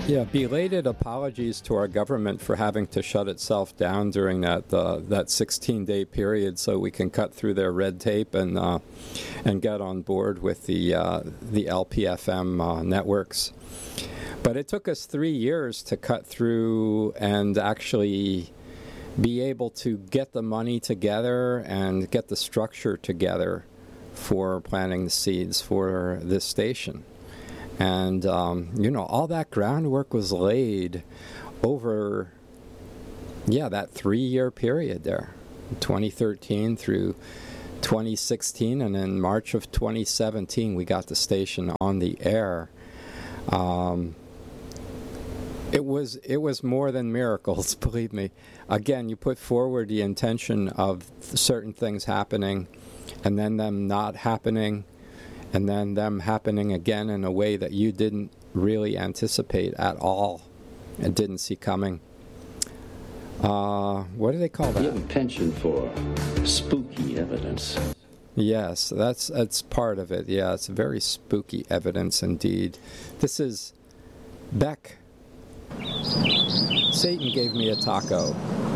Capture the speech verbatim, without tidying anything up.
Yeah, belated apologies to our government for having to shut itself down during that uh, that sixteen-day period, so we can cut through their red tape and uh, and get on board with the uh, the L P F M uh, networks. But it took us three years to cut through and actually be able to get the money together and get the structure together for planting the seeds for this station. And, um, you know, all that groundwork was laid over, yeah, that three-year period there, twenty thirteen through twenty sixteen, and in March of twenty seventeen, we got the station on the air. Um, it was it was more than miracles, believe me. Again, you put forward the intention of certain things happening, and then them not happening, and then them happening again in a way that you didn't really anticipate at all and didn't see coming. Uh, what do they call that? You have a penchant for spooky evidence. Yes, that's that's part of it. Yeah, it's very spooky evidence indeed. This is Beck. Satan gave me a taco.